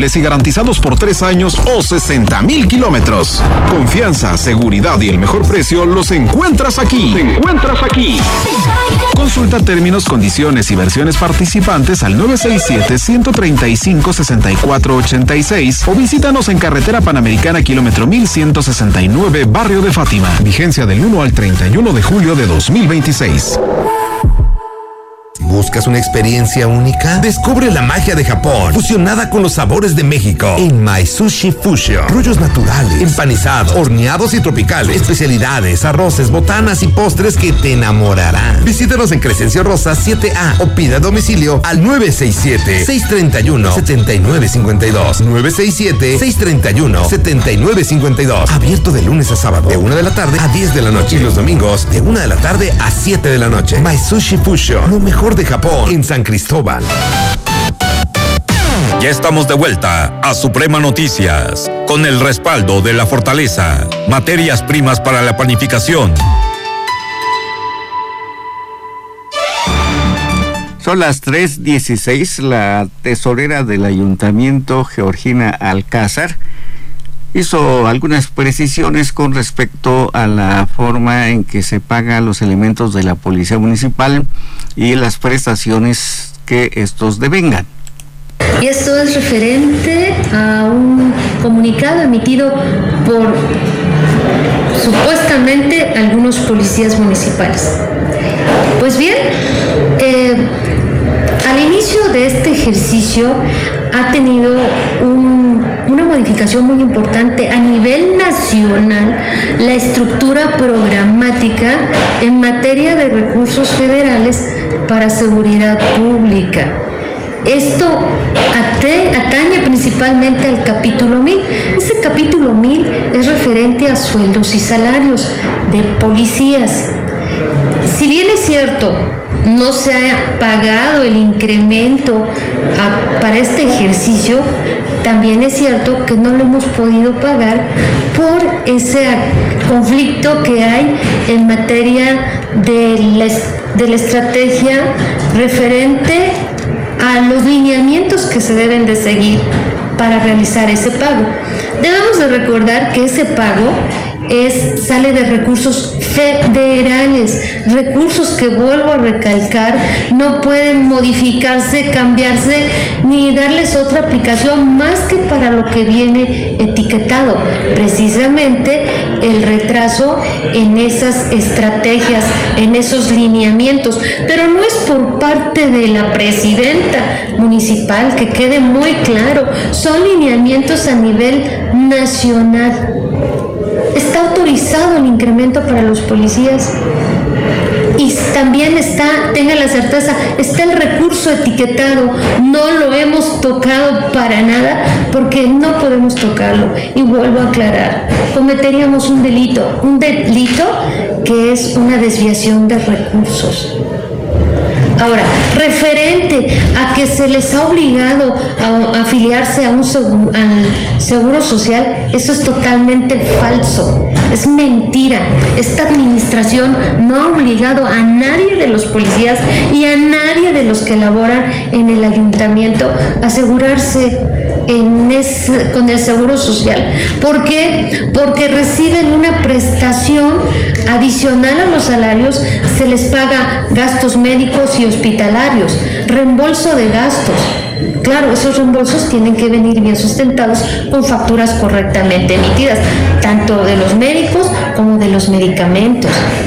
y garantizados por 3 años o 60,000 kilómetros. Confianza, seguridad y el mejor precio los encuentras aquí. Consulta términos, condiciones y versiones participantes al 967-135-6486 o visítanos en Carretera Panamericana, kilómetro 1169, Barrio de Fátima. Vigencia del 1 al 31 de julio de 2026. ¿Buscas una experiencia única? Descubre la magia de Japón, fusionada con los sabores de México, en My Sushi Fusion. Rollos naturales, empanizados, horneados y tropicales, especialidades, arroces, botanas y postres que te enamorarán. Visítanos en Crescencio Rosa 7A o pida a domicilio al 967-631-7952. 967-631-7952. Abierto de lunes a sábado, de 1 de la tarde a 10 de la noche. Y los domingos, de 1 de la tarde a 7 de la noche. My Sushi Fusion, lo mejor de Japón, en San Cristóbal. Ya estamos de vuelta a Suprema Noticias, con el respaldo de La Fortaleza, materias primas para la panificación. Son las 3:16. La tesorera del Ayuntamiento, Georgina Alcázar, hizo algunas precisiones con respecto a la forma en que se pagan los elementos de la Policía Municipal y las prestaciones que estos devengan. Y esto es referente a un comunicado emitido por supuestamente algunos policías municipales. Pues bien, al inicio de este ejercicio ha tenido una modificación muy importante a nivel nacional la estructura programática en materia de recursos federales para seguridad pública. Esto atañe principalmente al capítulo 1000. Este capítulo 1000 es referente a sueldos y salarios de policías. Si bien es cierto, no se ha pagado el incremento para este ejercicio, también es cierto que no lo hemos podido pagar por ese conflicto que hay en materia de la estrategia referente a los lineamientos que se deben de seguir para realizar ese pago. Debemos de recordar que ese pago sale de recursos federales, recursos que, vuelvo a recalcar, no pueden modificarse, cambiarse ni darles otra aplicación más que para lo que viene etiquetado, precisamente el retraso en esas estrategias, en esos lineamientos. Pero no es por parte de la presidenta municipal, que quede muy claro, son lineamientos a nivel nacional. Está autorizado el incremento para los policías y también tenga la certeza, está el recurso etiquetado, no lo hemos tocado para nada porque no podemos tocarlo. Y vuelvo a aclarar, cometeríamos un delito que es una desviación de recursos. Ahora, referente a que se les ha obligado a afiliarse al Seguro Social, eso es totalmente falso, es mentira. Esta administración no ha obligado a nadie de los policías y a nadie de los que laboran en el ayuntamiento a asegurarse con el Seguro Social. ¿Por qué? Porque reciben una prestación adicional a los salarios, se les paga gastos médicos y hospitalarios, reembolso de gastos. Claro, esos reembolsos tienen que venir bien sustentados con facturas correctamente emitidas, tanto de los médicos como de los medicamentos.